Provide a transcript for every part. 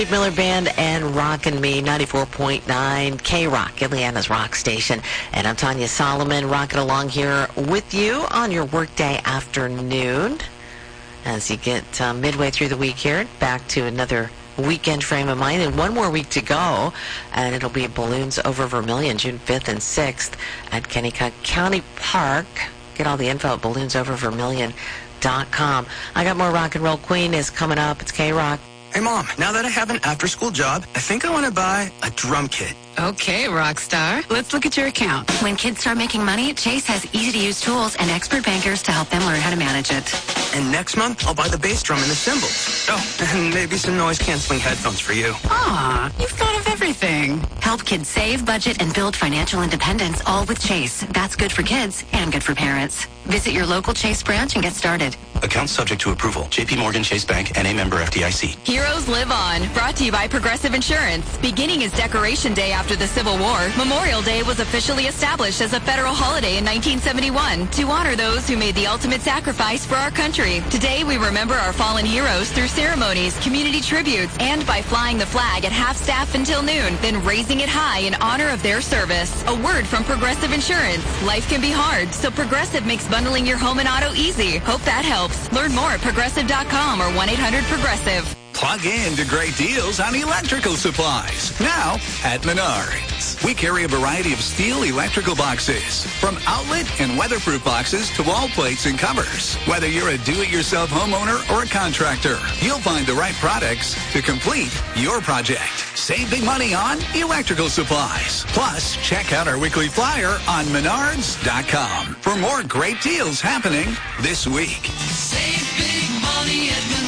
Steve Miller Band and Rockin' Me, 94.9 K-Rock, Indiana's rock station. And I'm Tanya Solomon, rocking along here with you on your workday afternoon as you get midway through the week here, back to another weekend frame of mind, and one more week to go, and it'll be Balloons Over Vermilion, June 5th and 6th at Kennecott County Park. Get all the info at balloonsoververmilion.com. I got more Rock and Roll Queen is coming up. It's K-Rock. Hey, Mom, now that I have an after-school job, I think I want to buy a drum kit. Okay, rock star. Let's look at your account. When kids start making money, Chase has easy-to-use tools and expert bankers to help them learn how to manage it. And next month, I'll buy the bass drum and the cymbals. Oh, and maybe some noise-canceling headphones for you. Aw, you've thought of everything. Help kids save, budget, and build financial independence, all with Chase. That's good for kids and good for parents. Visit your local Chase branch and get started. Account subject to approval. J.P. Morgan Chase Bank, N.A. member FDIC. Heroes Live On, brought to you by Progressive Insurance. Beginning as Decoration Day after the Civil War, Memorial Day was officially established as a federal holiday in 1971 to honor those who made the ultimate sacrifice for our country. Today, we remember our fallen heroes through ceremonies, community tributes, and by flying the flag at half-staff until noon, then raising it high in honor of their service. A word from Progressive Insurance. Life can be hard, so Progressive makes bundling your home and auto easy. Hope that helps. Learn more at Progressive.com or 1-800-PROGRESSIVE. Plug in to great deals on electrical supplies. Now at Menards. We carry a variety of steel electrical boxes, from outlet and weatherproof boxes to wall plates and covers. Whether you're a do-it-yourself homeowner or a contractor, you'll find the right products to complete your project. Save big money on electrical supplies. Plus, check out our weekly flyer on Menards.com for more great deals happening this week. Save big money at Menards.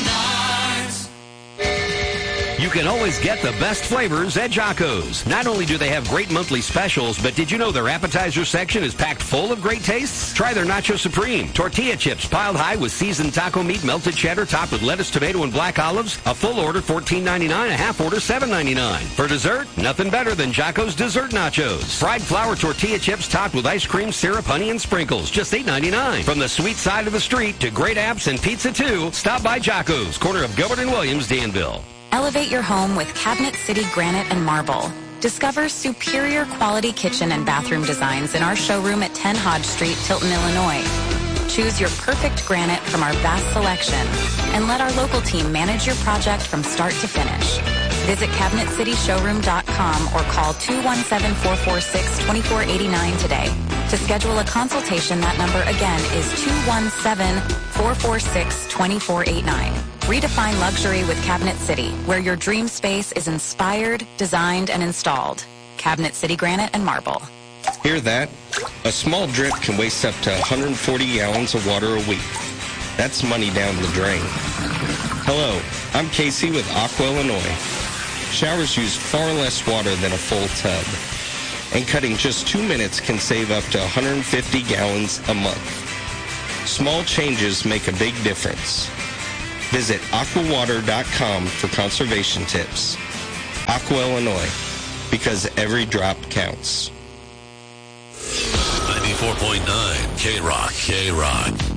You can always get the best flavors at Jocko's. Not only do they have great monthly specials, but did you know their appetizer section is packed full of great tastes? Try their Nacho Supreme. Tortilla chips piled high with seasoned taco meat, melted cheddar, topped with lettuce, tomato, and black olives. A full order, $14.99. A half order, $7.99. For dessert, nothing better than Jocko's Dessert Nachos. Fried flour tortilla chips topped with ice cream, syrup, honey, and sprinkles. Just $8.99. From the sweet side of the street to great apps and pizza, too, stop by Jocko's, corner of Gilbert and Williams, Danville. Elevate your home with Cabinet City Granite and Marble. Discover superior quality kitchen and bathroom designs in our showroom at 10 Hodge Street, Tilton, Illinois. Choose your perfect granite from our vast selection and let our local team manage your project from start to finish. Visit CabinetCityShowroom.com or call 217-446-2489 today. To schedule a consultation, that number again is 217-446-2489. Redefine luxury with Cabinet City, where your dream space is inspired, designed, and installed. Cabinet City Granite and Marble. Hear that? A small drip can waste up to 140 gallons of water a week. That's money down the drain. Hello, I'm Casey with Aqua Illinois. Showers use far less water than a full tub, and cutting just 2 minutes can save up to 150 gallons a month. Small changes make a big difference. Visit aquawater.com for conservation tips. Aqua Illinois, because every drop counts. 94.9 K-Rock, K-Rock.